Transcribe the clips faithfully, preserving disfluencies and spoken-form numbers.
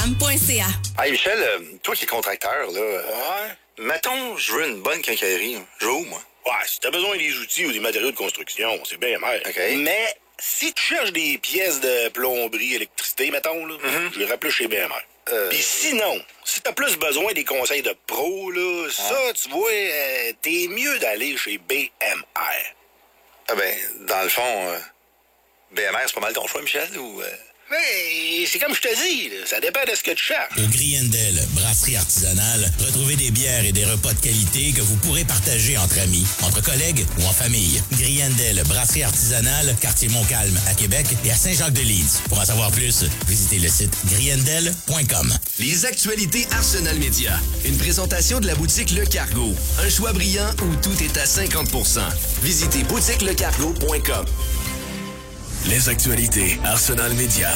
m point c a. Hey Michel, euh, toi qui es contracteur, là, euh, Ouais? mettons, je veux une bonne quincaillerie. Hein. Je veux où, moi? Ouais, si t'as besoin des outils ou des matériaux de construction, c'est bien mal. OK. Mais si tu cherches des pièces de plomberie, électricité, mettons, là, Mm-hmm. je irais plus chez B M R. Euh... Puis sinon, si t'as plus besoin des conseils de pro, là, ça, tu vois, euh, t'es mieux d'aller chez B M R. Ah ben, dans le fond, euh, B M R, c'est pas mal ton choix, Michel, ou... Euh... Mais c'est comme je te dis, là, ça dépend de ce que tu cherches. Au Griendel, brasserie artisanale, retrouvez des bières et des repas de qualité que vous pourrez partager entre amis, entre collègues ou en famille. Griendel, brasserie artisanale, quartier Montcalm à Québec et à Saint-Jacques-de-Lise. Pour en savoir plus, visitez le site griendel point com. Les actualités Arsenal Média. Une présentation de la boutique Le Cargo. Un choix brillant où tout est à cinquante pour cent. Visitez boutique le cargo point com. Les actualités Arsenal Média.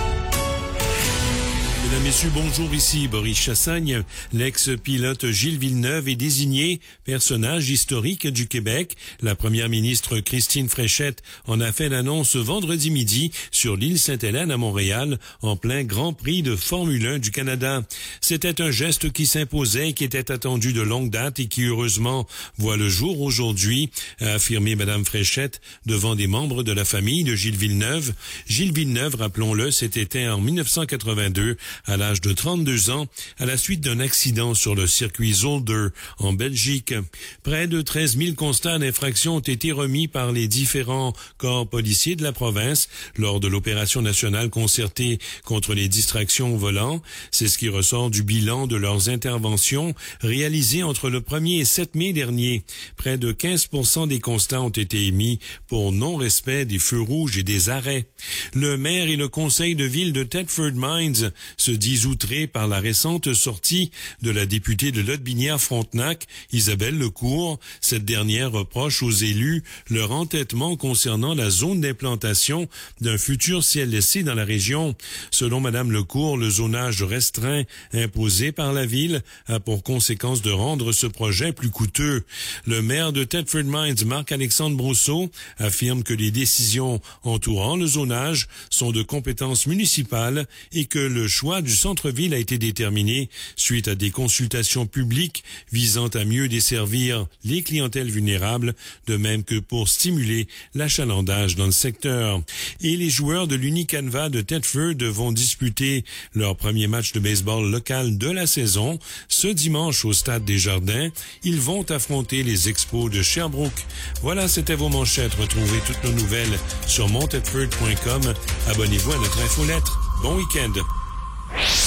Mesdames, Messieurs, bonjour, ici Boris Chassagne. L'ex-pilote Gilles Villeneuve est désigné personnage historique du Québec. La première ministre Christine Fréchette en a fait l'annonce vendredi midi sur l'île Sainte-Hélène à Montréal, en plein Grand Prix de Formule un du Canada. C'était un geste qui s'imposait, qui était attendu de longue date et qui, heureusement, voit le jour aujourd'hui, a affirmé Madame Fréchette devant des membres de la famille de Gilles Villeneuve. Gilles Villeneuve, rappelons-le, c'était éteint en dix-neuf cent quatre-vingt-deux à l'âge de trente-deux ans, à la suite d'un accident sur le circuit Zolder, en Belgique. Près de treize mille constats d'infraction ont été remis par les différents corps policiers de la province lors de l'opération nationale concertée contre les distractions au volant. C'est ce qui ressort du bilan de leurs interventions réalisées entre le premier et sept mai dernier. Près de quinze pour cent des constats ont été émis pour non-respect des feux rouges et des arrêts. Le maire et le conseil de ville de Thetford Mines se disent outrés par la récente sortie de la députée de Lotbinière-Frontenac, Isabelle Lecourt. Cette dernière reproche aux élus leur entêtement concernant la zone d'implantation d'un futur C L S C dans la région. Selon Madame Lecourt, le zonage restreint imposé par la ville a pour conséquence de rendre ce projet plus coûteux. Le maire de Thetford Mines, Marc-Alexandre Brousseau, affirme que les décisions entourant le zonage sont de compétence municipale et que le choix du centre-ville a été déterminé suite à des consultations publiques visant à mieux desservir les clientèles vulnérables, de même que pour stimuler l'achalandage dans le secteur. Et les joueurs de l'Unicanva de Thetford vont disputer leur premier match de baseball local de la saison. Ce dimanche au Stade des Jardins, ils vont affronter les Expos de Sherbrooke. Voilà, c'était vos manchettes. Retrouvez toutes nos nouvelles sur mon thetford point com. Abonnez-vous à notre infolettre. Bon week-end.